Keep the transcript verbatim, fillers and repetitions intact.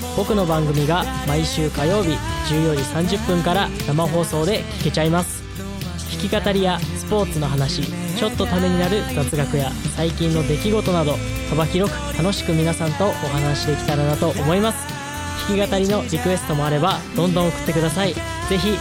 僕の番組が毎週火曜日じゅうよじさんじゅっぷんから生放送で聞けちゃいます。弾き語りやスポーツの話、ちょっとためになる雑学や最近の出来事など、幅広く楽しく皆さんとお話できたらなと思います。弾き語りのリクエストもあればどんどん送ってください。ぜひ